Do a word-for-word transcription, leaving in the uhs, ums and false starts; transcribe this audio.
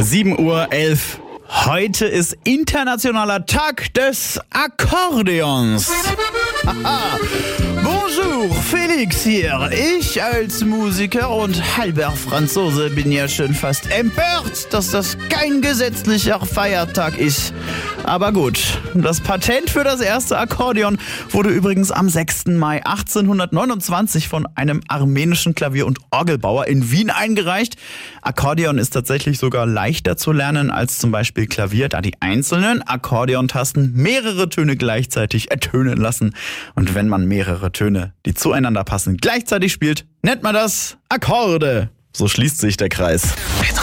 sieben Uhr elf. Heute ist internationaler Tag des Akkordeons. Haha. Bonjour, Felix hier. Ich als Musiker und halber Franzose bin ja schon fast empört, dass das kein gesetzlicher Feiertag ist. Aber gut, das Patent für das erste Akkordeon wurde übrigens am sechsten Mai achtzehnhundertneunundzwanzig von einem armenischen Klavier- und Orgelbauer in Wien eingereicht. Akkordeon ist tatsächlich sogar leichter zu lernen als zum Beispiel Klavier, da die einzelnen Akkordeontasten mehrere Töne gleichzeitig ertönen lassen. Und wenn man mehrere Töne, die zueinander passen, gleichzeitig spielt, nennt man das Akkorde. So schließt sich der Kreis.